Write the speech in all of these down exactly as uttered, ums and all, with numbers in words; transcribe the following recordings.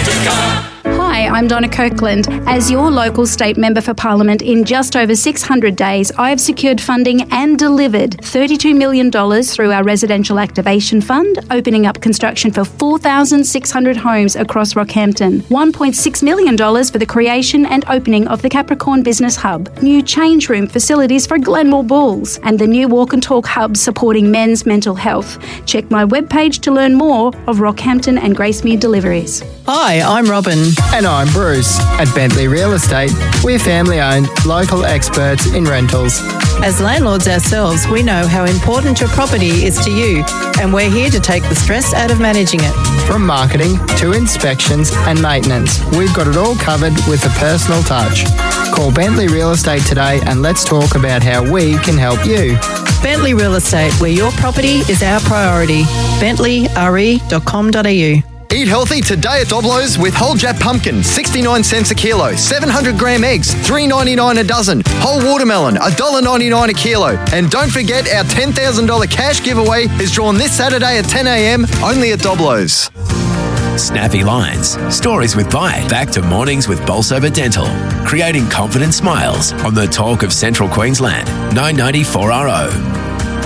electric car. Hi, I'm Donna Kirkland. As your local state member for Parliament, in just over six hundred days, I have secured funding and delivered thirty-two million dollars through our Residential Activation Fund, opening up construction for four thousand six hundred homes across Rockhampton, one point six million dollars for the creation and opening of the Capricorn Business Hub, new change room facilities for Glenmore Bulls, and the new Walk and Talk Hub supporting men's mental health. Check my webpage to learn more of Rockhampton and Gracemere deliveries. Hi, I'm Robin. And I'm Bruce. At Bentley Real Estate, we're family-owned, local experts in rentals. As landlords ourselves, we know how important your property is to you, and we're here to take the stress out of managing it. From marketing to inspections and maintenance, we've got it all covered with a personal touch. Call Bentley Real Estate today and let's talk about how we can help you. Bentley Real Estate, where your property is our priority. bentley r e dot com dot a u. Eat healthy today at Doblo's with whole Jap pumpkin, sixty-nine cents a kilo, seven hundred gram eggs, three ninety-nine a dozen, whole watermelon, one dollar ninety-nine a kilo. And don't forget our ten thousand dollars cash giveaway is drawn this Saturday at ten a m only at Doblo's. Snappy lines, stories with bite, back to mornings with Bolsover Dental, creating confident smiles on the talk of Central Queensland, nine ninety-four R O.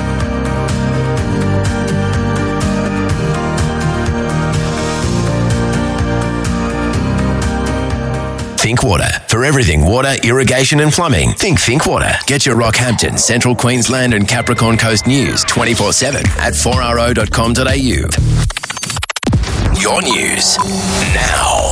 Think Water. For everything water, irrigation and plumbing, think Think Water. Get your Rockhampton, Central Queensland and Capricorn Coast news twenty-four seven at four r o dot com dot a u. Your news now.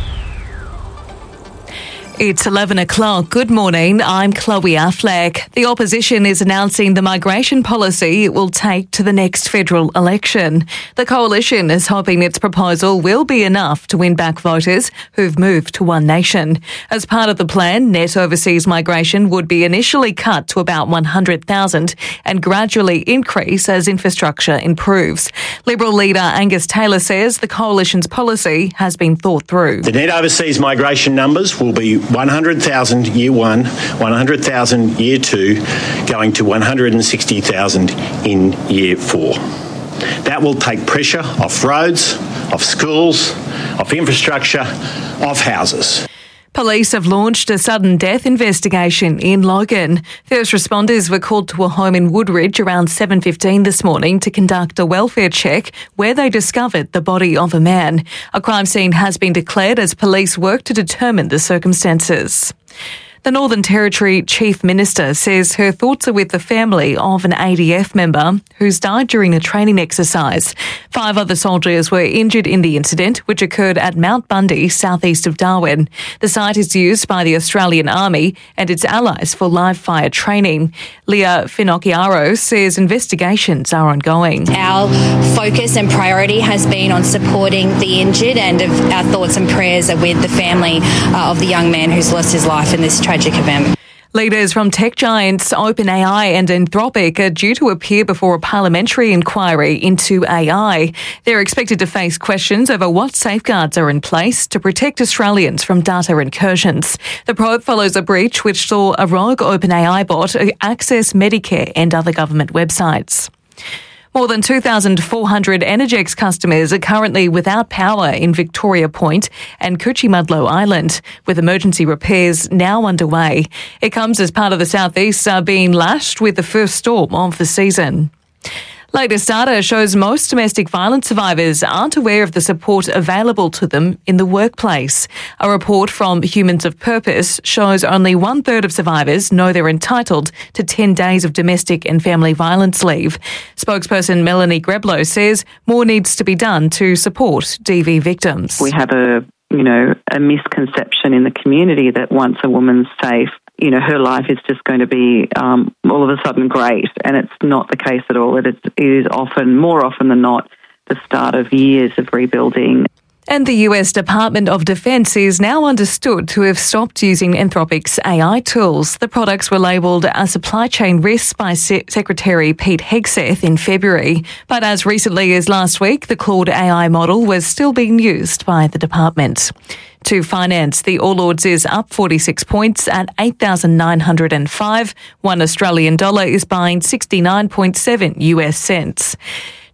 It's eleven o'clock. Good morning. I'm Chloe Affleck. The opposition is announcing the migration policy it will take to the next federal election. The coalition is hoping its proposal will be enough to win back voters who've moved to One Nation. As part of the plan, net overseas migration would be initially cut to about one hundred thousand and gradually increase as infrastructure improves. Liberal leader Angus Taylor says the coalition's policy has been thought through. The net overseas migration numbers will be one hundred thousand year one, one hundred thousand year two, going to one hundred sixty thousand in year four. That will take pressure off roads, off schools, off infrastructure, off houses. Police have launched a sudden death investigation in Logan. First responders were called to a home in Woodridge around seven fifteen this morning to conduct a welfare check where they discovered the body of a man. A crime scene has been declared as police work to determine the circumstances. The Northern Territory Chief Minister says her thoughts are with the family of an A D F member who's died during a training exercise. Five other soldiers were injured in the incident, which occurred at Mount Bundy, southeast of Darwin. The site is used by the Australian Army and its allies for live fire training. Leah Finocchiaro says investigations are ongoing. Our focus and priority has been on supporting the injured, and our thoughts and prayers are with the family uh, of the young man who's lost his life in this tragic event. Leaders from tech giants OpenAI and Anthropic are due to appear before a parliamentary inquiry into A I. They're expected to face questions over what safeguards are in place to protect Australians from data incursions. The probe follows a breach which saw a rogue OpenAI bot access Medicare and other government websites. More than two thousand four hundred Energex customers are currently without power in Victoria Point and Cuchimudlo Island, with emergency repairs now underway. It comes as part of the southeast uh, being lashed with the first storm of the season. Latest data shows most domestic violence survivors aren't aware of the support available to them in the workplace. A report from Humans of Purpose shows only one third of survivors know they're entitled to ten days of domestic and family violence leave. Spokesperson Melanie Greblo says more needs to be done to support D V victims. We have a, you know, a misconception in the community that once a woman's safe, you know, her life is just going to be um, all of a sudden great, and it's not the case at all. It is, it is often, more often than not, the start of years of rebuilding. And the U S Department of Defense is now understood to have stopped using Anthropic's A I tools. The products were labelled a supply chain risk by Se- Secretary Pete Hegseth in February. But as recently as last week, the Claude A I model was still being used by the department. To finance, the All Ords is up forty-six points at eight thousand nine hundred five. One Australian dollar is buying sixty-nine point seven U S cents.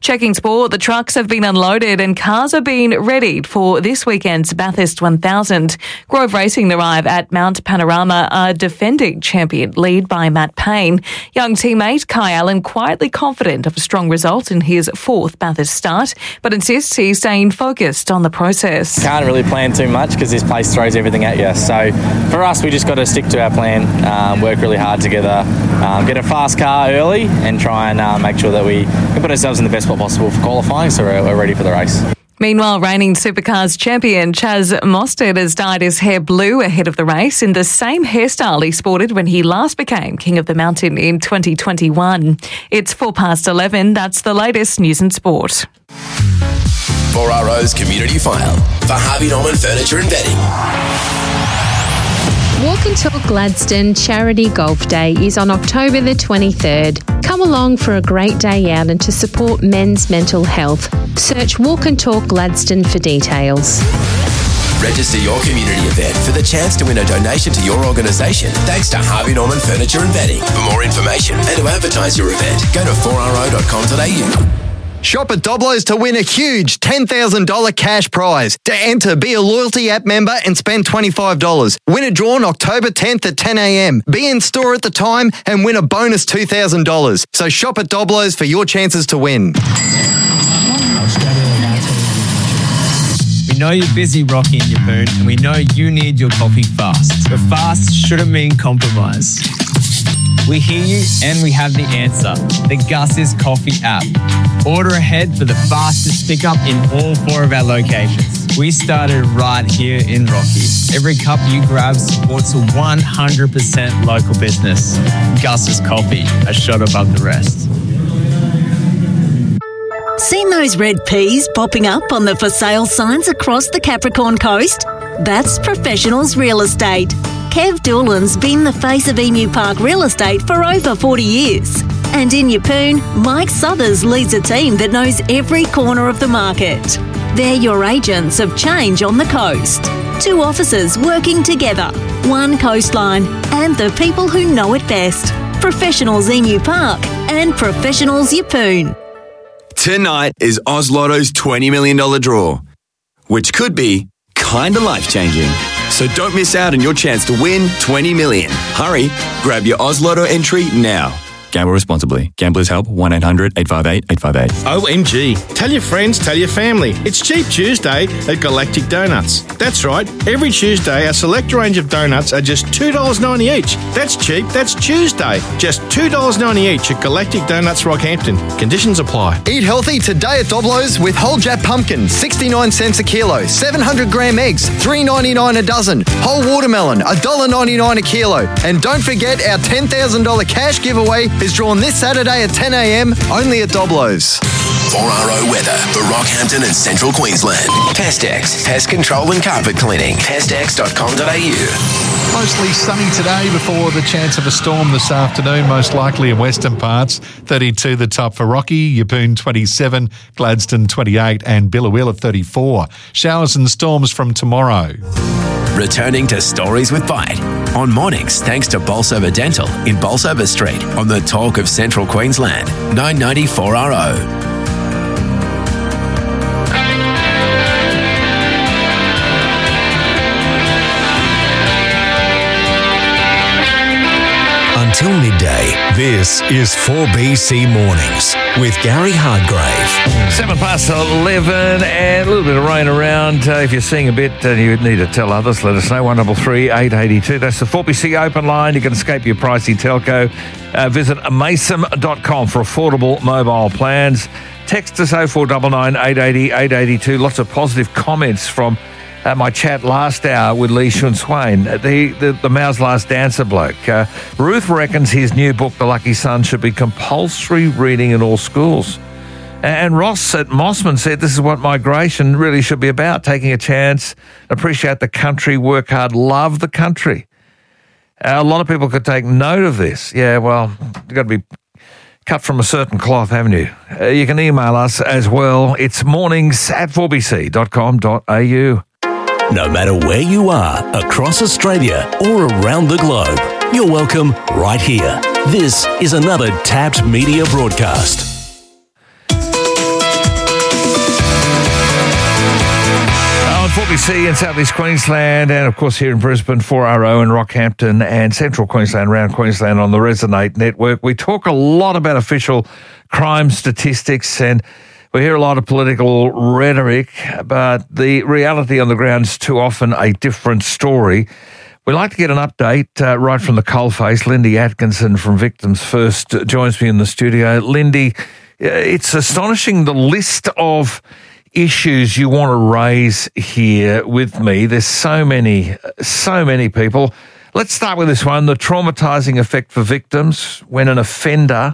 Checking sport, the trucks have been unloaded and cars are being readied for this weekend's Bathurst one thousand. Grove Racing arrive at Mount Panorama, a defending champion, lead by Matt Payne. Young teammate Kai Allen quietly confident of a strong result in his fourth Bathurst start, but insists he's staying focused on the process. Can't really plan too much because this place throws everything at you. So for us, we just got to stick to our plan, um, work really hard together, um, get a fast car early and try and uh, make sure that we can put ourselves in the best spot possible for qualifying so we're, we're ready for the race. Meanwhile, reigning Supercars champion Chaz Mostert has dyed his hair blue ahead of the race in the same hairstyle he sported when he last became King of the Mountain in twenty twenty-one. It's four past eleven. That's the latest news and sport. four R O's Community File for Harvey Norman Furniture and Bedding. Walk and Talk Gladstone Charity Golf Day is on October the twenty-third. Come along for a great day out and to support men's mental health. Search Walk and Talk Gladstone for details. Register your community event for the chance to win a donation to your organisation thanks to Harvey Norman Furniture and Bedding. For more information and to advertise your event, go to four r o dot com dot a u. Shop at Doblo's to win a huge ten thousand dollars cash prize. To enter, be a loyalty app member and spend twenty-five dollars. Winner drawn October tenth at ten a m. Be in store at the time and win a bonus two thousand dollars. So shop at Doblo's for your chances to win. We know you're busy, Rocky and Yeppoon, and we know you need your coffee fast. But fast shouldn't mean compromise. We hear you and we have the answer. The Gus's Coffee app. Order ahead for the fastest pickup in all four of our locations. We started right here in Rocky. Every cup you grab supports a one hundred percent local business. Gus's Coffee, a shot above the rest. Seen those red peas popping up on the for sale signs across the Capricorn coast? That's Professionals Real Estate. Kev Doolan's been the face of Emu Park Real Estate for over forty years. And in Yeppoon, Mike Southers leads a team that knows every corner of the market. They're your agents of change on the coast. Two offices working together, one coastline, and the people who know it best. Professionals Emu Park and Professionals Yeppoon. Tonight is Oz Lotto's twenty million dollars draw, which could be kinda life-changing. So don't miss out on your chance to win twenty million dollars. Hurry, grab your Oz Lotto entry now. Gamble responsibly. Gamblers Help, one eight hundred eight five eight eight five eight. O M G. Tell your friends, tell your family. It's Cheap Tuesday at Galactic Donuts. That's right. Every Tuesday, a select range of donuts are just two dollars ninety each. That's cheap. That's Tuesday. Just two dollars ninety each at Galactic Donuts Rockhampton. Conditions apply. Eat healthy today at Doblo's with whole Jap pumpkin, sixty-nine cents a kilo. seven hundred gram eggs, three ninety-nine a dozen. Whole watermelon, one dollar ninety-nine a kilo. And don't forget our ten thousand dollars cash giveaway is drawn this Saturday at ten a m only at Doblo's. four R O weather for Rockhampton and Central Queensland. Pestex, pest control and carpet cleaning. pestex dot com dot a u. Mostly sunny today before the chance of a storm this afternoon, most likely in western parts. thirty-two the top for Rocky, Yeppoon twenty-seven, Gladstone twenty-eight and Billawil at thirty-four. Showers and storms from tomorrow. Returning to Stories with Bite on mornings thanks to Bolsover Dental in Bolsover Street on the Talk of Central Queensland, nine ninety four R O. Until midday, this is four B C Mornings with Gary Hardgrave. Seven past eleven and a little bit of rain around. Uh, if you're seeing a bit and you need to tell others, let us know. one double three eight eight two. That's the four B C open line. You can escape your pricey telco. Uh, visit amaysim dot com for affordable mobile plans. Text us oh four nine nine eight eight oh eight eight two. Lots of positive comments from Uh, my chat last hour with Lee Shun Swain, the, the, the Mao's Last Dancer bloke. Uh, Ruth reckons his new book, The Lucky Son, should be compulsory reading in all schools. And Ross at Mossman said this is what migration really should be about, taking a chance, appreciate the country, work hard, love the country. Uh, a lot of people could take note of this. Yeah, well, you've got to be cut from a certain cloth, haven't you? Uh, you can email us as well. It's mornings at four b c dot com dot a u. No matter where you are, across Australia or around the globe, you're welcome right here. This is another Tapped Media broadcast. four B C in South East Queensland, and of course here in Brisbane, four R O in Rockhampton, and Central Queensland, around Queensland on the Resonate Network. We talk a lot about official crime statistics, and we hear a lot of political rhetoric, but the reality on the ground is too often a different story. We'd like to get an update uh, right from the coalface. Lindy Atkinson from Victims First joins me in the studio. Lindy, it's astonishing the list of issues you want to raise here with me. There's so many, so many people. Let's start with this one, the traumatising effect for victims when an offender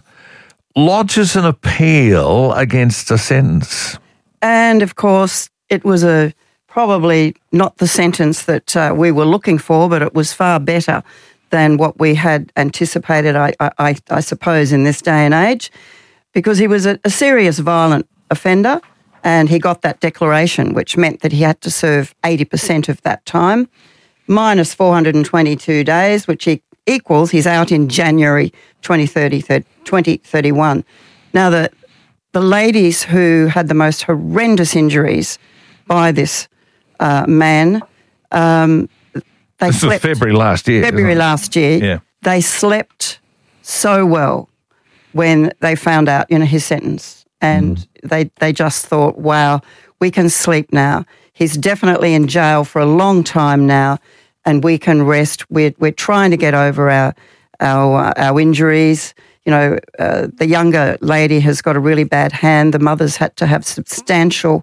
lodges an appeal against a sentence. And, of course, it was a probably not the sentence that uh, we were looking for, but it was far better than what we had anticipated, I, I, I suppose, in this day and age, because he was a, a serious violent offender and he got that declaration, which meant that he had to serve eighty percent of that time, minus four hundred twenty-two days, which he equals he's out in January twenty thirty-one. Now, the, the ladies who had the most horrendous injuries by this uh, man, um, they this slept... was February last year. February last year. Yeah. They slept so well when they found out, you know, his sentence. And mm. they, they just thought, wow, we can sleep now. He's definitely in jail for a long time now, and we can rest. We're, we're trying to get over our our, uh, our injuries. You know, uh, the younger lady has got a really bad hand. The mother's had to have substantial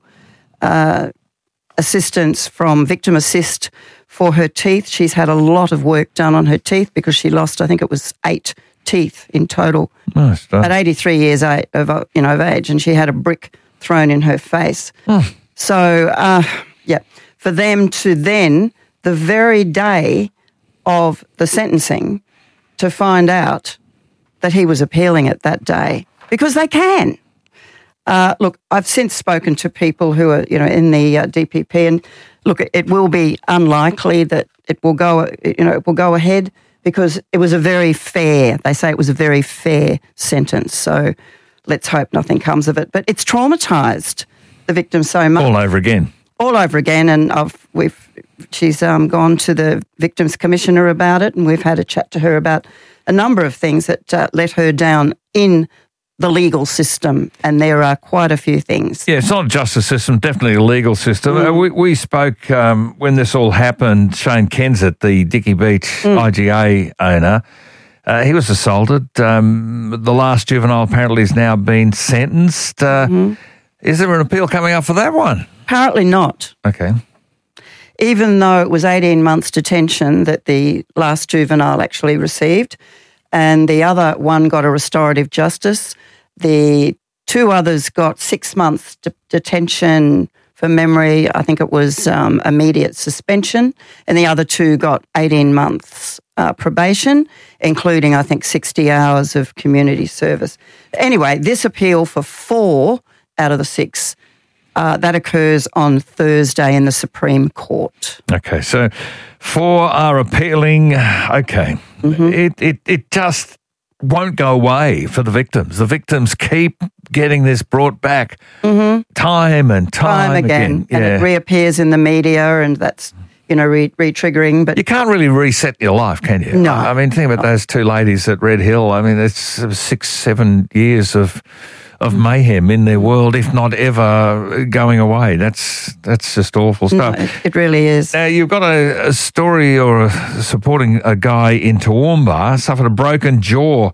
uh, assistance from Victim Assist for her teeth. She's had a lot of work done on her teeth because she lost, I think it was eight teeth in total nice at eighty-three years of, you know, of age, and she had a brick thrown in her face. Oh. So, uh, yeah, for them to then, the very day of the sentencing, to find out that he was appealing it that day, because they can. Uh, look, I've since spoken to people who are, you know, in the uh, D P P, and look, it will be unlikely that it will go, you know, it will go ahead because it was a very fair, they say it was a very fair sentence. So let's hope nothing comes of it. But it's traumatised the victim so much. All over again. All over again, and I've we've she's um, gone to the Victims Commissioner about it, and we've had a chat to her about a number of things that uh, let her down in the legal system, and there are quite a few things. Yeah, it's not a justice system, definitely a legal system. Mm. Uh, we, we spoke um, when this all happened, Shane Kensett, the Dicky Beach Mm. I G A owner, uh, he was assaulted. Um, the last juvenile apparently has now been sentenced. Uh, Mm-hmm. Is there an appeal coming up for that one? Apparently not. Okay. Even though it was eighteen months detention that the last juvenile actually received, and the other one got a restorative justice. The two others got six months de- detention for memory. I think it was um, immediate suspension, and the other two got eighteen months uh, probation, including, I think, sixty hours of community service. Anyway, this appeal for four out of the six, uh, that occurs on Thursday in the Supreme Court. Okay, so four are appealing. Okay. Mm-hmm. It, it, it just won't go away for the victims. The victims keep getting this brought back Mm-hmm. time and time, Time again, again. and Yeah. it reappears in the media, and that's, you know, re- re-triggering. But You can't really reset your life, can you? No. I mean, think about those two ladies at Red Hill. I mean, it's six, seven years of of mayhem in their world, if not ever going away. That's that's just awful stuff. No, it really is. Now, you've got a, a story or a, supporting a guy in Toowoomba, suffered a broken jaw.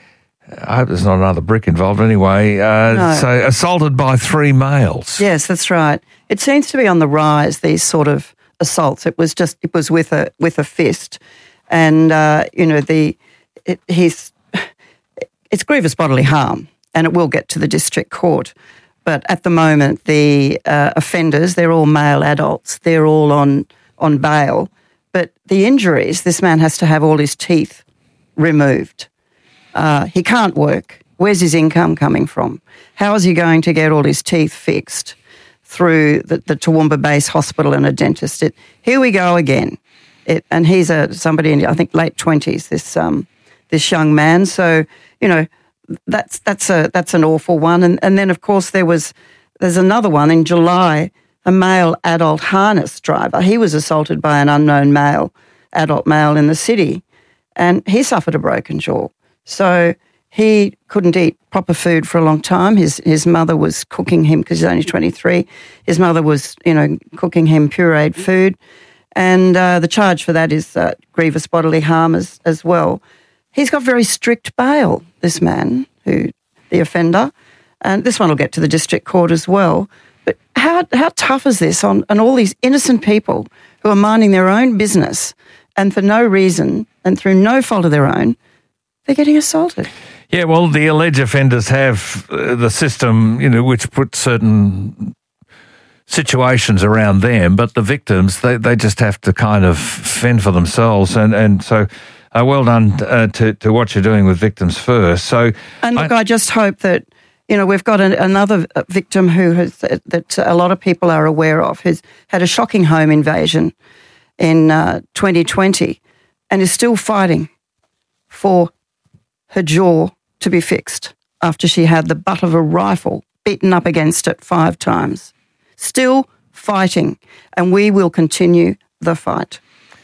I hope there's not another brick involved anyway. Uh, No. So assaulted by three males. Yes, that's right. It seems to be on the rise, these sort of assaults. It was just, it was with a with a fist. And, uh, you know, the it, he's, it's grievous bodily harm, and it will get to the district court. But at the moment, the uh, offenders, they're all male adults. They're all on, on bail. But the injuries, this man has to have all his teeth removed. Uh, he can't work. Where's his income coming from? How is he going to get all his teeth fixed through the, the Toowoomba Base Hospital and a dentist? It, here we go again. It, and he's a somebody in, I think, late twenties, this um, this young man. So, you know, that's that's a that's an awful one. And and then, of course, there was there's another one in July. a male adult harness driver. He was assaulted by an unknown male, adult male in the city, and he suffered a broken jaw. So he couldn't eat proper food for a long time. His his mother was cooking him, because he's only twenty-three, his mother was, you know, cooking him pureed food. And uh, the charge for that is uh, grievous bodily harm as, as well. He's got very strict bail, this man, who the offender, and this one will get to the district court as well. But how how tough is this on, on all these innocent people who are minding their own business, and for no reason and through no fault of their own, they're getting assaulted? Yeah, well, the alleged offenders have uh, the system, you know, which puts certain situations around them, but the victims, they, they just have to kind of fend for themselves. And, and so uh, well done uh, to, to what you're doing with Victims First. So, and look, I, I just hope that, you know, we've got an, another victim who has, that a lot of people are aware of, who's had a shocking home invasion in uh, twenty twenty and is still fighting for her jaw to be fixed after she had the butt of a rifle beaten up against it five times. Still fighting, and we will continue the fight.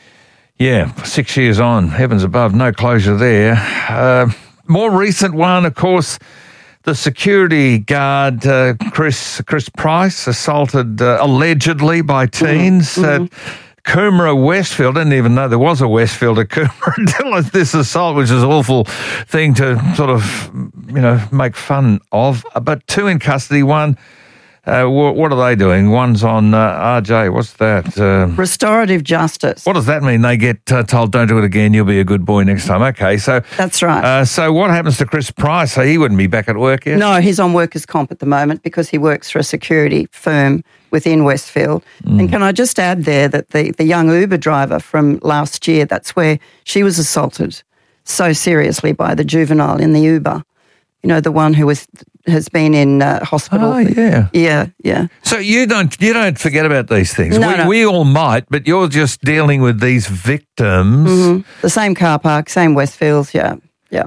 Yeah, six years on, heavens above, no closure there. Uh, more recent one, of course, the security guard, uh, Chris Chris Price, assaulted uh, allegedly by teens mm-hmm. at Coomera Westfield. Didn't even know there was a Westfield at Coomera until this assault, which is an awful thing to sort of, you know, make fun of. But two in custody, one... Uh, what, what are they doing? One's on uh, R J. What's that? Uh, Restorative justice. What does that mean? They get uh, told, don't do it again, you'll be a good boy next time. Okay, so... That's right. Uh, so what happens to Chris Price? So he wouldn't be back at work yet? No, he's on workers' comp at the moment because he works for a security firm within Westfield. Mm. And can I just add there that the, the young Uber driver from last year, that's where she was assaulted so seriously by the juvenile in the Uber. You know, the one who was has been in uh, hospital. Oh, yeah. Yeah, yeah. So you don't you don't forget about these things. No, we, no. we all might, but you're just dealing with these victims. Mm-hmm. The same car park, same Westfields, yeah, yeah.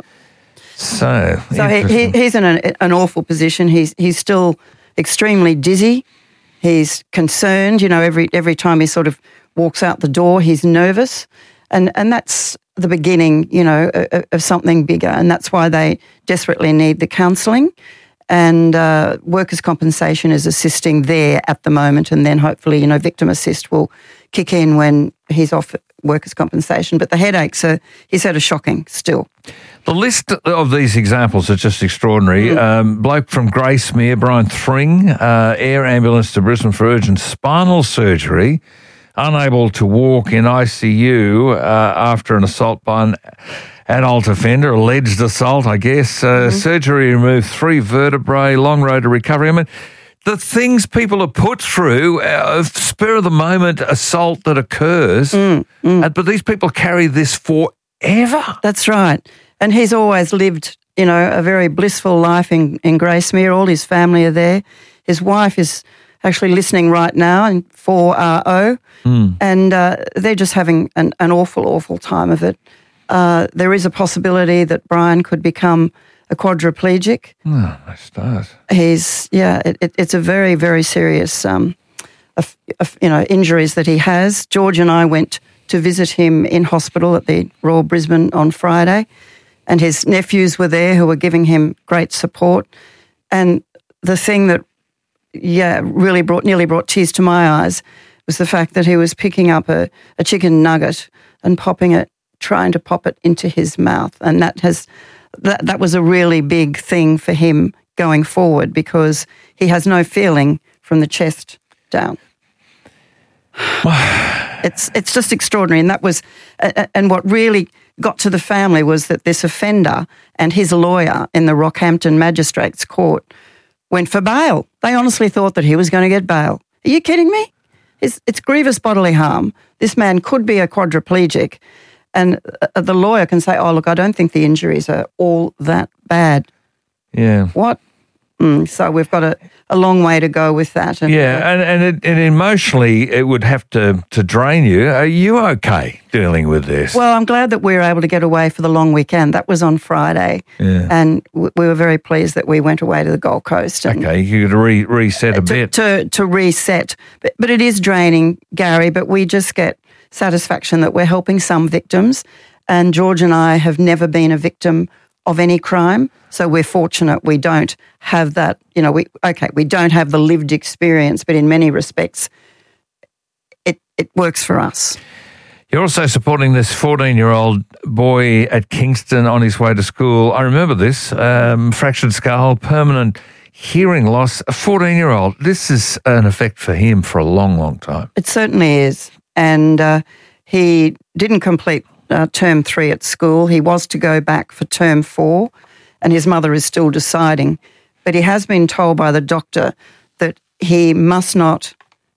So, so he, he, he's in an, an awful position. He's he's still extremely dizzy. He's concerned. You know, every every time he sort of walks out the door, he's nervous, and and that's the beginning, you know, of, of something bigger, and that's why they desperately need the counselling. And uh, workers' compensation is assisting there at the moment, and then hopefully, you know, victim assist will kick in when he's off workers' compensation. But the headaches are, he's had a shocking still. The list of these examples are just extraordinary. Mm. Um, bloke from Gracemere, Brian Thring, uh, air ambulance to Brisbane for urgent spinal surgery, unable to walk in I C U uh, after an assault by an adult offender, alleged assault, I guess. Uh, mm-hmm. Surgery removed three vertebrae, long road to recovery. I mean, the things people are put through, uh, spur of the moment assault that occurs, mm, mm. Uh, but these people carry this forever. That's right. And he's always lived, you know, a very blissful life in, in Gracemere. All his family are there. His wife is actually listening right now in four R O, mm. and uh, they're just having an, an awful, awful time of it. Uh, there is a possibility that Brian could become a quadriplegic. Oh, my stars. He's, yeah, it, it, it's a very, very serious, um, a, a, you know, injuries that he has. George and I went to visit him in hospital at the Royal Brisbane on Friday, and his nephews were there who were giving him great support. And the thing that, yeah, really brought, nearly brought tears to my eyes was the fact that he was picking up a, a chicken nugget and popping it, trying to pop it into his mouth. And that has that, that was a really big thing for him going forward because he has no feeling from the chest down. it's it's just extraordinary. And that was uh, and what really got to the family was that this offender and his lawyer in the Rockhampton Magistrates Court went for bail. They honestly thought that he was going to get bail. Are you kidding me? It's, it's grievous bodily harm. This man could be a quadriplegic. And uh, the lawyer can say, oh, look, I don't think the injuries are all that bad. Yeah. What? Mm, so we've got a, a long way to go with that. And, yeah, and and, it, and emotionally, it would have to, to drain you. Are you okay dealing with this? Well, I'm glad that we were able to get away for the long weekend. That was on Friday, Yeah. and w- we were very pleased that we went away to the Gold Coast. And Okay, you could re- reset a to, bit. to to reset. But, but it is draining, Gary. But we just get satisfaction that we're helping some victims, and George and I have never been a victim of any crime, so we're fortunate we don't have that. You know, we okay, we don't have the lived experience, but in many respects, it it works for us. You're also supporting this fourteen-year-old boy at Kingston on his way to school. I remember this, um, fractured skull, permanent hearing loss, a fourteen-year-old. This is an effect for him for a long, long time. It certainly is. And uh, he didn't complete uh, term three at school. He was to go back for term four, and his mother is still deciding. But he has been told by the doctor that he must not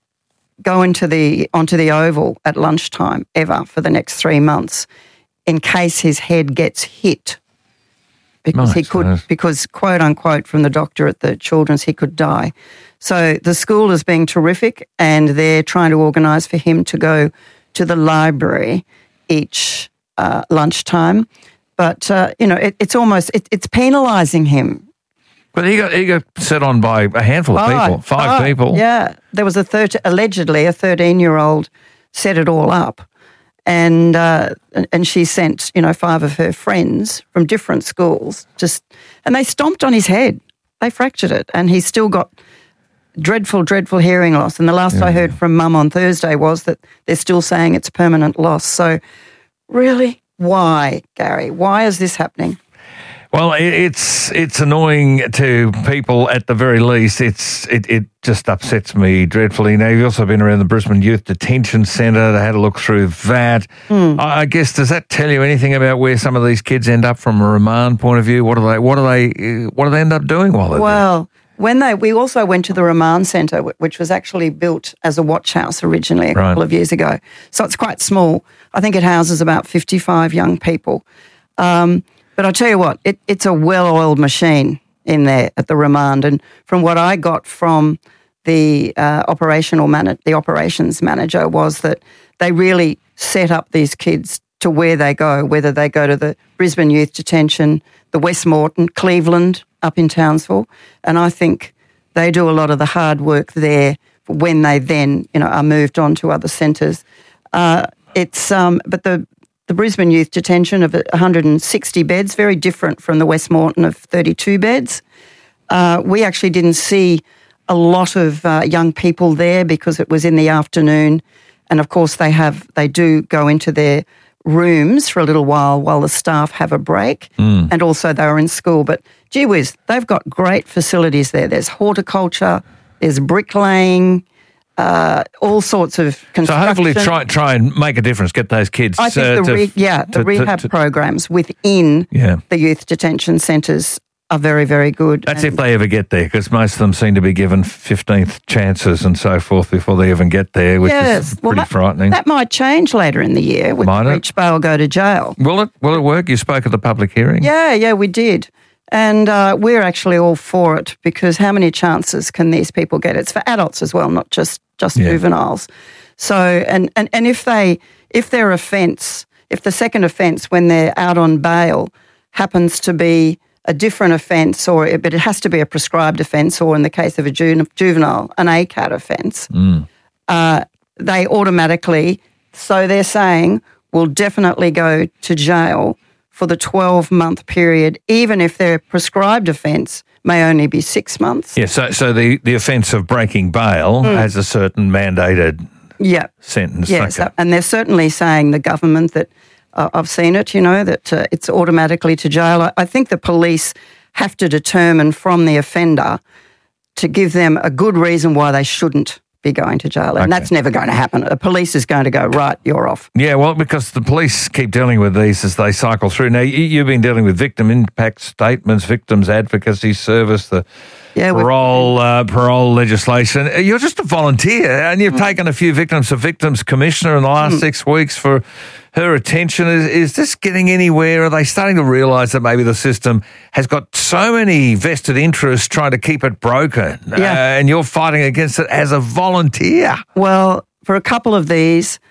go into the onto the oval at lunchtime ever for the next three months in case his head gets hit. Because he could, because quote unquote from the doctor at the Children's, he could die. So the school is being terrific, and they're trying to organise for him to go to the library each uh, lunchtime. But uh, you know, it, it's almost it, it's penalising him. But he got he got set on by a handful of Five, people, five, five, people. Yeah, there was a third, allegedly a thirteen-year-old set it all up. And uh, and she sent, you know, five of her friends from different schools, just and they stomped on his head. They fractured it, and he's still got dreadful, dreadful hearing loss. And the last Yeah. I heard from Mum on Thursday was that they're still saying it's permanent loss. So, really, why, Gary? Why is this happening? Well, it, it's it's annoying to people at the very least. It's it, it just upsets me dreadfully. Now, you've also been around the Brisbane Youth Detention Centre. They had a look through that. Mm. I, I guess, does that tell you anything about where some of these kids end up from a remand point of view? What do they what do they what do they end up doing while they're Well, when they we also went to the remand centre, wh- which was actually built as a watch house originally a Right. couple of years ago. So it's quite small. I think it houses about fifty-five young people. Um, but I tell you what, it, it's a well-oiled machine in there at the remand. And from what I got from the uh, operational man- the operations manager was that they really set up these kids to where they go, whether they go to the Brisbane Youth Detention, the Westmorton, Cleveland, up in Townsville. And I think they do a lot of the hard work there when they then, you know, are moved on to other centres. Uh, it's um, but the the Brisbane Youth Detention of one hundred sixty beds, very different from the Westmorton of thirty-two beds. Uh, we actually didn't see a lot of uh, young people there because it was in the afternoon, and of course they have they do go into their rooms for a little while while the staff have a break, Mm. and also they were in school. But gee whiz, they've got great facilities there. There's horticulture, there's bricklaying, uh, all sorts of So construction. hopefully try try and make a difference, get those kids. I think uh, the to- re- yeah the to- to- rehab to- programs within Yeah. the youth detention centres are very, very good. That's And- if they ever get there, because most of them seem to be given fifteenth chances and so forth before they even get there, which yes, is well, pretty that, frightening. That might change later in the year with Might it? breach bail go to jail. Will it? Will it work? You spoke at the public hearing. Yeah, yeah, we did. And uh, we're actually all for it because how many chances can these people get? It's for adults as well, not just, just Yeah. juveniles. So, and, and, and if they, if their offence, if the second offence when they're out on bail happens to be a different offence, or but it has to be a prescribed offence, or in the case of a ju- juvenile, an A C A T offence, Mm. uh, they automatically, so they're saying, will definitely go to jail for the twelve-month period, even if their prescribed offence may only be six months. Yeah. So, so the, the offence of breaking bail Mm. has a certain mandated Yeah. sentence. Yes, Okay. and they're certainly saying, the government, that uh, I've seen it, you know, that uh, it's automatically to jail. I, I think the police have to determine from the offender to give them a good reason why they shouldn't be going to jail. And Okay. that's never going to happen. The police is going to go, right, you're off. Yeah, well, because the police keep dealing with these as they cycle through. Now, you, you've been dealing with victim impact statements, victims advocacy service, the Yeah, we've- parole uh, parole legislation. You're just a volunteer, and you've taken a few victims to Victims Commissioner in the last Mm. six weeks for her attention. Is, is this getting anywhere? Are they starting to realise that maybe the system has got so many vested interests trying to keep it broken, Yeah. uh, and you're fighting against it as a volunteer? Well, for a couple of these,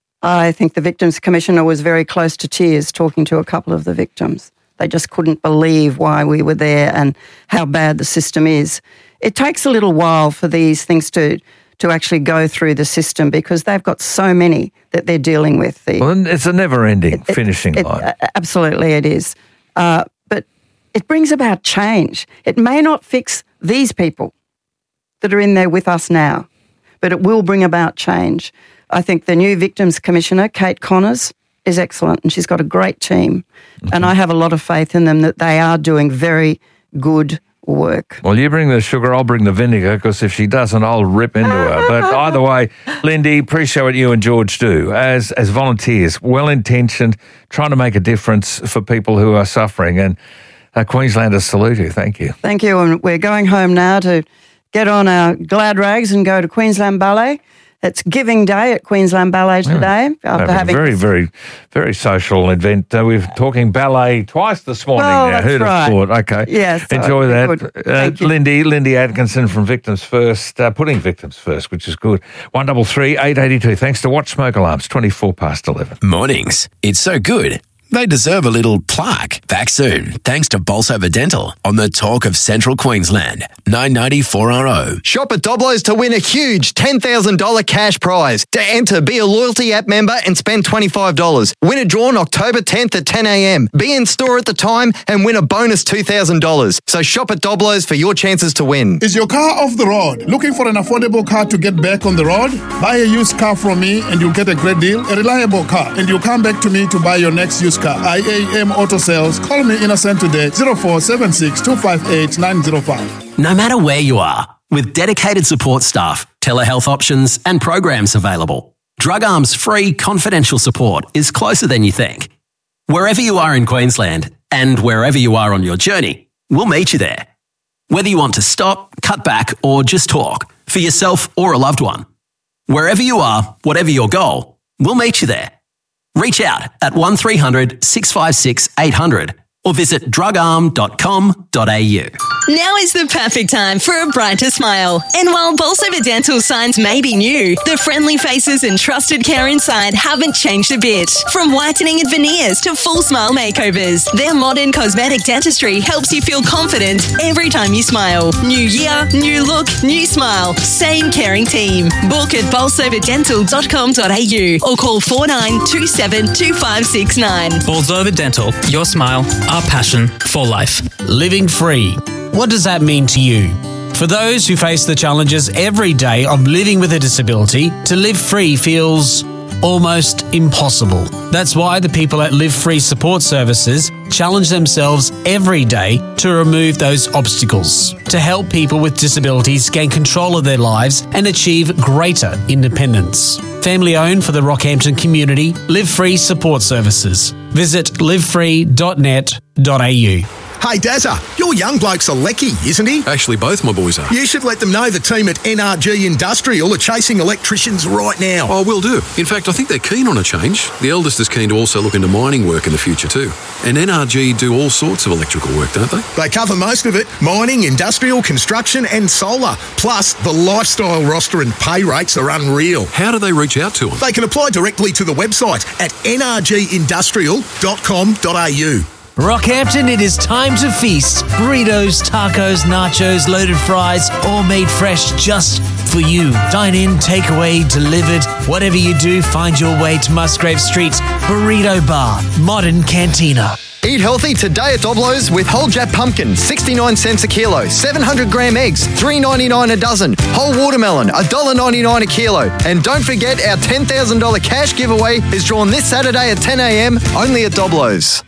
I think the Victims Commissioner was very close to tears talking to a couple of the victims. They just couldn't believe why we were there and how bad the system is. It takes a little while for these things to, to actually go through the system because they've got so many that they're dealing with. The, Well, it's a never-ending it- finishing it- line. a- Absolutely it is. Uh, but it brings about change. It may not fix these people that are in there with us now, but it will bring about change. I think the new Victims Commissioner, Kate Connors, is excellent and she's got a great team. And I have a lot of faith in them that they are doing very good work. Well, you bring the sugar, I'll bring the vinegar, because if she doesn't, I'll rip into her. But either way, Lindy, appreciate what you and George do as as volunteers, well-intentioned, trying to make a difference for people who are suffering. And uh, Queenslanders salute you. Thank you. Thank you. And we're going home now to get on our glad rags and go to Queensland Ballet. It's Giving Day at Queensland Ballet today. After Having a having very, very, very social event. Uh, we're talking ballet twice this morning Well, now. that's Who'd right. have thought? Okay. Yes, so Enjoy that. good. Uh, Thank you. Lindy, Lindy Atkinson from Victims First, uh, putting victims first, which is good. one double three eight eighty two. Thanks to Watch Smoke Alarms, twenty-four past eleven. Mornings. It's so good. They deserve a little plaque. Back soon, thanks to Bolsover Dental on the Talk of Central Queensland. nine ninety four R O. Shop at Doblo's to win a huge ten thousand dollars cash prize. To enter, be a loyalty app member and spend twenty-five dollars. Win a draw on October tenth at ten a.m. Be in store at the time and win a bonus two thousand dollars. So shop at Doblo's for your chances to win. Is your car off the road? Looking for an affordable car to get back on the road? Buy a used car from me and you'll get a great deal, a reliable car, and you'll come back to me to buy your next used car. I A M Auto Sales. Call me Innocent today, zero four seven six two five eight nine zero five. No matter where you are, with dedicated support staff, telehealth options and programs available, Drug Arm's free confidential support is closer than you think. Wherever you are in Queensland and wherever you are on your journey, we'll meet you there. Whether you want to stop, cut back or just talk, for yourself or a loved one. Wherever you are, whatever your goal, we'll meet you there. Reach out at one three hundred six five six eight hundred or visit drug arm dot com dot a u. Now is the perfect time for a brighter smile. And while Bolsover Dental signs may be new, the friendly faces and trusted care inside haven't changed a bit. From whitening and veneers to full smile makeovers, their modern cosmetic dentistry helps you feel confident every time you smile. New year, new look, new smile. Same caring team. Book at bolsover dental dot com dot a u or call four nine two seven two five six nine. Bolsover Dental, your smile, our passion for life. Living free. What does that mean to you? For those who face the challenges every day of living with a disability, to live free feels almost impossible. That's why the people at Live Free Support Services challenge themselves every day to remove those obstacles, to help people with disabilities gain control of their lives and achieve greater independence. Family owned for the Rockhampton community, Live Free Support Services. Visit live free dot net dot a u. Hey, Dazza, your young bloke's a lecky, isn't he? Actually, both my boys are. You should let them know the team at N R G Industrial are chasing electricians right now. Oh, will do. In fact, I think they're keen on a change. The eldest is keen to also look into mining work in the future too. And N R G do all sorts of electrical work, don't they? They cover most of it. Mining, industrial, construction and solar. Plus, the lifestyle roster and pay rates are unreal. How do they reach out to them? They can apply directly to the website at n r g industrial dot com dot a u. Rockhampton, it is time to feast. Burritos, tacos, nachos, loaded fries, all made fresh just for you. Dine in, takeaway, delivered. Whatever you do, find your way to Musgrave Street's Burrito Bar, Modern Cantina. Eat healthy today at Doblo's with whole Jap pumpkin, sixty-nine cents a kilo. seven hundred gram eggs, three ninety-nine a dozen. Whole watermelon, one dollar ninety-nine a kilo. And don't forget, our ten thousand dollars cash giveaway is drawn this Saturday at ten a.m. only at Doblo's.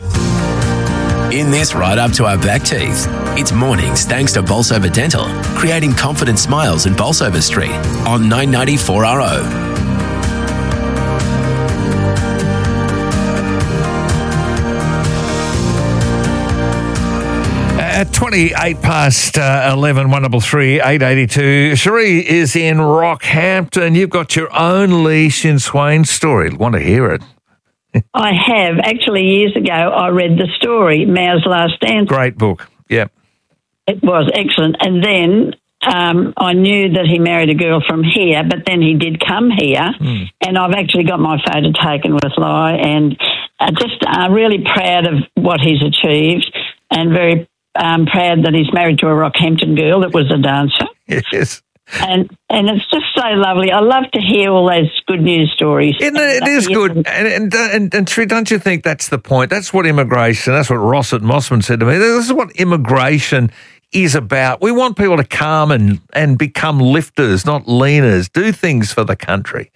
In this right up to our back teeth. It's mornings thanks to Bolsover Dental, creating confident smiles in Bolsover Street on nine ninety-four R O. At twenty-eight past uh, eleven, one double three, eight eighty-two. Cherie is in Rockhampton. You've got your own Lee Shin Swain story. Want to hear it? I have. Actually, years ago, I read the story, Mao's Last Dance. Great book. Yep. It was excellent. And then um, I knew that he married a girl from here, but then he did come here, mm. and I've actually got my photo taken with Lai, and uh, just uh, really proud of what he's achieved, and very um, proud that he's married to a Rockhampton girl that was a dancer. Yes. And and it's just so lovely. I love to hear all those good news stories. It, it is good. And, and, and, and Sri, don't you think that's the point? That's what immigration, that's what Rossett Mossman said to me. This is what immigration is about. We want people to come and, and become lifters, not leaners, do things for the country.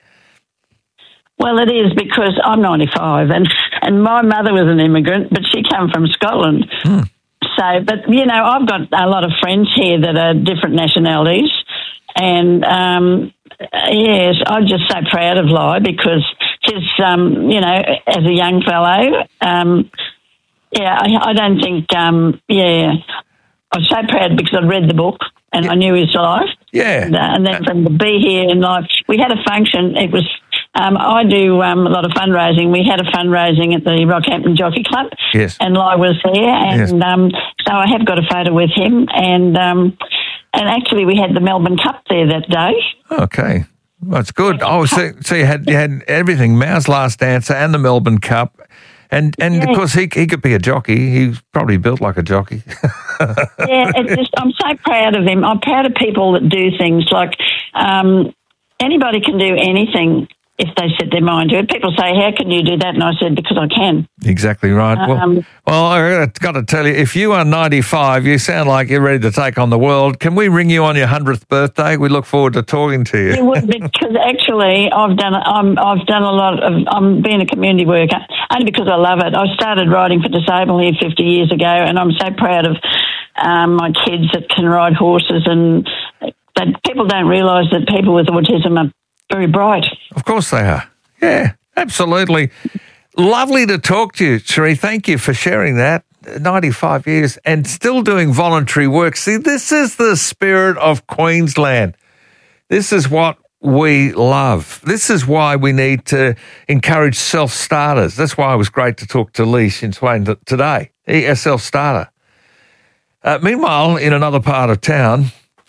Well, it is, because I'm ninety-five, and, and my mother was an immigrant, but she came from Scotland. Hmm. So, but, you know, I've got a lot of friends here that are different nationalities. And, um, yes, I'm just so proud of Lai, because he's, um, you know, as a young fellow, um, yeah, I, I don't think, um, yeah, I'm so proud because I'd read the book and yeah. I knew his life. Yeah. And, uh, and then from to be here in life, we had a function. It was, um, I do um, a lot of fundraising. We had a fundraising at the Rockhampton Jockey Club. Yes. And Lai was there. And yes. um, so I have got a photo with him. And, um, And actually, we had the Melbourne Cup there that day. Okay, that's good. Oh, so, so you had you had everything: Mao's Last Dancer and the Melbourne Cup, and and yeah. of course he he could be a jockey. He's probably built like a jockey. Yeah, it's just I'm so proud of him. I'm proud of people that do things like um, anybody can do anything if they set their mind to it. People say, "How can you do that?" And I said, "Because I can." Exactly right. Um, well, well, I've got to tell you, if you are ninety-five, you sound like you're ready to take on the world. Can we ring you on your hundredth birthday? We look forward to talking to you. It would, because actually, I've done I'm, I've done a lot of. I'm being a community worker only because I love it. I started riding for disabled here fifty years ago, and I'm so proud of um, my kids that can ride horses, and that people don't realise that people with autism are very bright. Of course they are. Yeah, absolutely. Lovely to talk to you, Cherie. Thank you for sharing that. ninety-five years and still doing voluntary work. See, this is the spirit of Queensland. This is what we love. This is why we need to encourage self-starters. That's why it was great to talk to Lee Shin Swain today, a self-starter. Uh, meanwhile, in another part of town,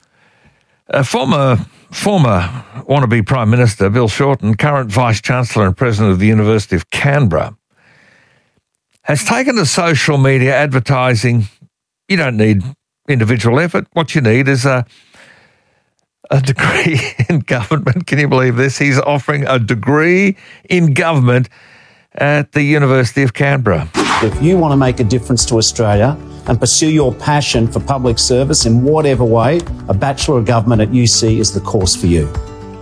a former... Former wannabe Prime Minister Bill Shorten, current Vice-Chancellor and President of the University of Canberra, has taken to social media advertising. You don't need individual effort. What you need is a, a degree in government. Can you believe this? He's offering a degree in government at the University of Canberra. If you want to make a difference to Australia and pursue your passion for public service in whatever way, a Bachelor of Government at U C is the course for you.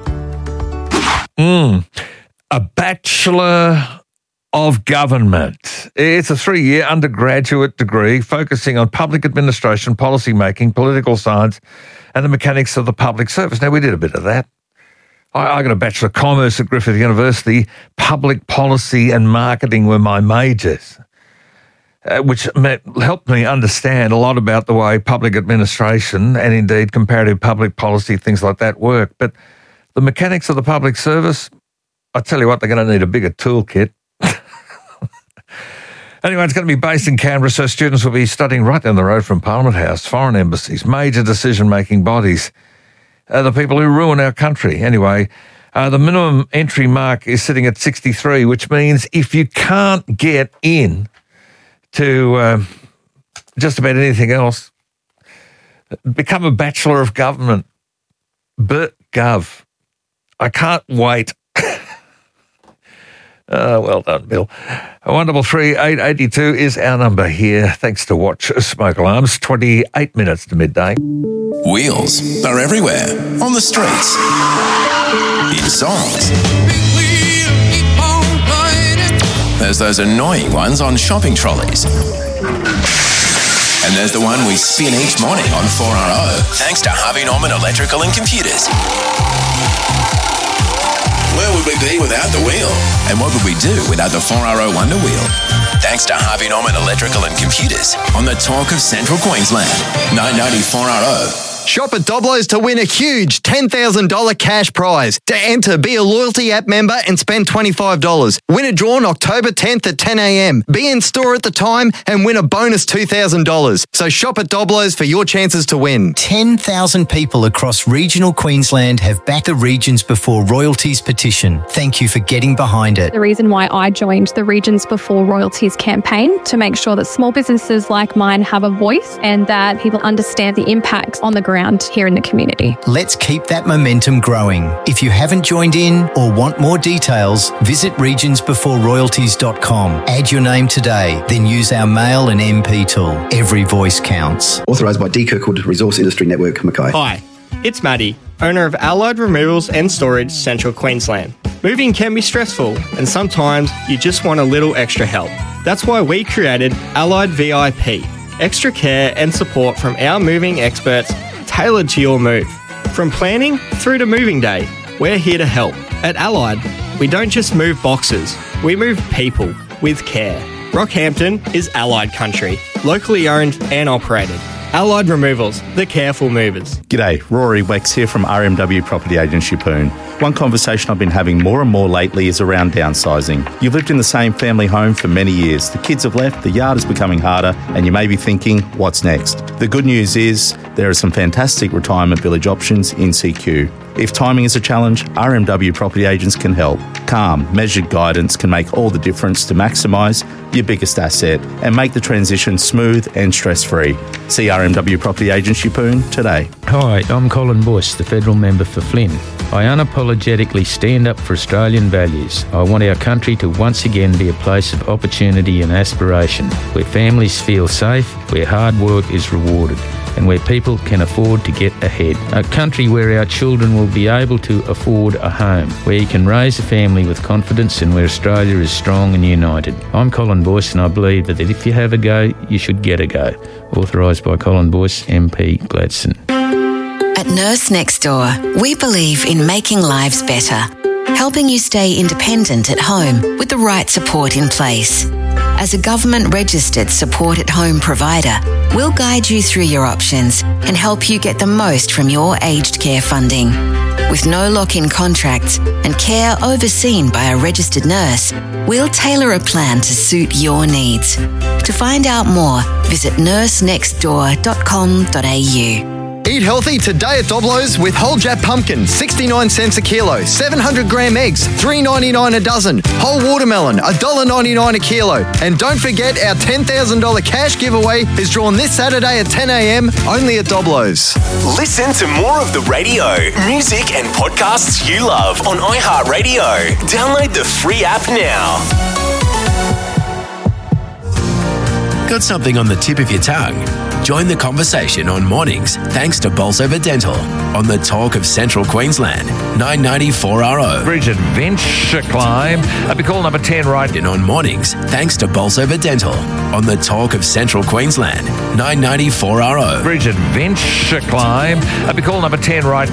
Mm, a Bachelor of Government. It's a three-year undergraduate degree focusing on public administration, policy making, political science, and the mechanics of the public service. Now, we did a bit of that. I, I got a Bachelor of Commerce at Griffith University. Public policy and marketing were my majors. Uh, which helped me understand a lot about the way public administration and indeed comparative public policy, things like that work. But the mechanics of the public service, I tell you what, they're going to need a bigger toolkit. Anyway, it's going to be based in Canberra, so students will be studying right down the road from Parliament House, foreign embassies, major decision-making bodies, uh, the people who ruin our country. Anyway, uh, the minimum entry mark is sitting at sixty-three, which means if you can't get in to uh, just about anything else, become a Bachelor of Government. BertGov. I can't wait. Uh, well done, Bill. one double three eight eight two is our number here. Thanks to Watch Smoke Alarms. twenty-eight minutes to midday. Wheels are everywhere. On the streets. In songs. There's those annoying ones on shopping trolleys. And there's the one we spin each morning on four R O, thanks to Harvey Norman Electrical and Computers. Where would we be without the wheel? And what would we do without the four R O Wonder Wheel? thanks to Harvey Norman Electrical and Computers on the Talk of Central Queensland. nine ninety-four R O. Shop at Doblo's to win a huge ten thousand dollars cash prize. To enter, be a loyalty app member and spend twenty-five dollars. Win a draw on October tenth at ten a.m. Be in store at the time and win a bonus two thousand dollars. So shop at Doblo's for your chances to win. ten thousand people across regional Queensland have backed the Regions Before Royalties petition. Thank you for getting behind it. The reason why I joined the Regions Before Royalties campaign, to make sure that small businesses like mine have a voice and that people understand the impacts on the ground here in the community. Let's keep that momentum growing. If you haven't joined in or want more details, visit regions before royalties dot com. Add your name today, then use our mail and M P tool. Every voice counts. Authorised by D Kirkwood Resource Industry Network, Mackay. Hi, it's Maddie, owner of Allied Removals and Storage, Central Queensland. Moving can be stressful, and sometimes you just want a little extra help. That's why we created Allied V I P. Extra care and support from our moving experts tailored to your move. From planning through to moving day, we're here to help. At Allied, we don't just move boxes, we move people with care. Rockhampton is Allied country, locally owned and operated. Allied Removals, the careful movers. G'day, Rory Wex here from R M W Property Agents Yeppoon. One conversation I've been having more and more lately is around downsizing. You've lived in the same family home for many years. The kids have left, the yard is becoming harder, and you may be thinking, what's next? The good news is there are some fantastic retirement village options in C Q. If timing is a challenge, R M W Property Agents can help. Calm, measured guidance can make all the difference to maximise your biggest asset and make the transition smooth and stress-free. See R M W Property Agents Yeppoon today. Hi, I'm Colin Bush, the federal member for Flynn. I unapologetically stand up for Australian values. I want our country to once again be a place of opportunity and aspiration, where families feel safe, where hard work is rewarded, and where people can afford to get ahead. A country where our children will be able to afford a home, where you can raise a family with confidence, and where Australia is strong and united. I'm Colin Boyce, and I believe that if you have a go, you should get a go. Authorised by Colin Boyce, M P, Gladstone. At Nurse Next Door, we believe in making lives better, helping you stay independent at home with the right support in place. As a government-registered support-at-home provider, we'll guide you through your options and help you get the most from your aged care funding. With no lock-in contracts and care overseen by a registered nurse, we'll tailor a plan to suit your needs. To find out more, visit nurse next door dot com dot a u. Eat healthy today at Doblo's with whole Jap pumpkin, sixty-nine cents a kilo, seven hundred gram eggs, three ninety-nine a dozen, whole watermelon, one dollar ninety-nine a kilo. And don't forget our ten thousand dollars cash giveaway is drawn this Saturday at ten a.m. only at Doblo's. Listen to more of the radio, music and podcasts you love on iHeartRadio. Download the free app now. Got something on the tip of your tongue? Join the conversation on mornings thanks to Bolsover Dental on the Talk of Central Queensland, nine ninety-four R O. Bridge Adventure Climb. I'll be call number ten right. And on mornings thanks to Bolsover Dental on the Talk of Central Queensland, nine ninety-four R O. Bridge Adventure Climb. I'll be call number ten right.